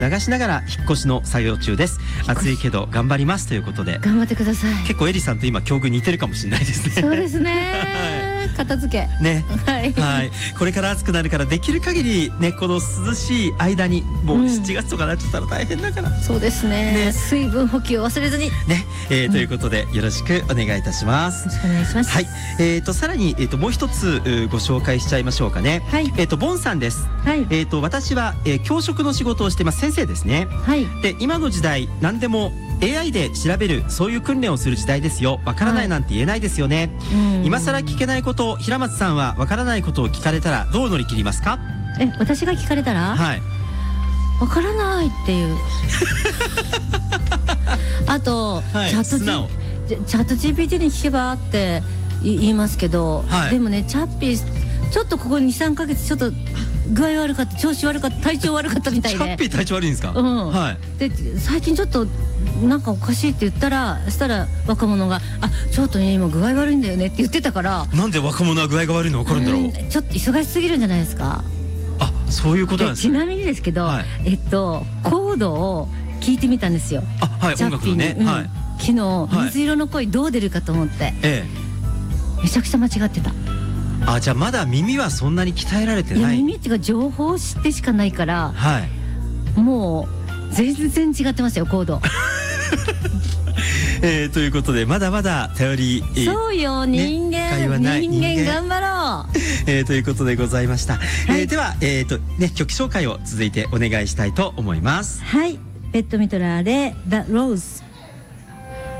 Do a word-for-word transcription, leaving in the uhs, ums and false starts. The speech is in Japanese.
流しながら引っ越しの作業中です。暑いけど頑張りますということで、 頑張ってください。 結構エリさんと今境遇似てるかもしれないですね。 そうですね。片付けね、 はい、 はい、これから暑くなるからできる限りね、この涼しい間にもうしちがつとかなっちゃったら大変だから、うん、 そうですね、ね、水分補給を忘れずにね、えーうん、ということでよろしくお願いいたします。 よろしくお願いします。 はい、えーとさらに、えー、ともう一つご紹介しちゃいましょうかね。はい、えーとボンさんです。はい、えーと私は、えー、教職の仕事をしています。先生ですね。はい、で今の時代何でもエーアイ で調べる、そういう訓練をする時代ですよ。わからないなんて言えないですよね。はい、今更聞けないこと、平松さんはわからないことを聞かれたらどう乗り切りますか？ え、私が聞かれたら、はい、わからないっていうあと、はい、チャット G、チャット ジーピーティー に聞けばって言いますけど、はい、でもね、チャッピーちょっとここ にさんかげつちょっと具合悪かった、調子悪かった、体調悪かったみたいで。 チャッピー体調悪いんですか？ うん、はい、で最近ちょっとなんかおかしいって言ったら、そしたら若者が「あ、ちょっとね今具合悪いんだよね」って言ってたから。 なんで若者は具合が悪いの分かるんだろう。うん、 ちょっと忙しすぎるんじゃないですか。 あ、そういうことなんですね。 ちなみにですけど、はい、えっとコードを聞いてみたんですよ。 あ、はい、音楽のね、うん、はい、 昨日水色の声どう出るかと思って、ええ、めちゃくちゃ間違ってた。 あ、じゃあまだ耳はそんなに鍛えられてない。いや、 耳っていうか情報を知ってしかないから、はい、もう全然違ってますよ、コード。 えー、ということでまだまだ頼り、えー、 そうよ、人間、ね、人間頑張ろう、 えー、ということでございました。はい、えー、では、えーとね、曲紹介を続いてお願いしたいと思います。 はい、ベッドミトラーで The Rose。